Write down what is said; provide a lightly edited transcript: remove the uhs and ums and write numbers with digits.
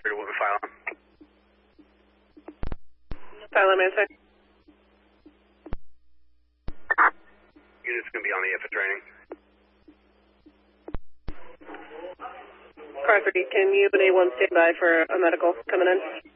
What we file? File Manson. Unit's going to be on the IFA training. Car 3, can you and A1 stand by for a medical coming in?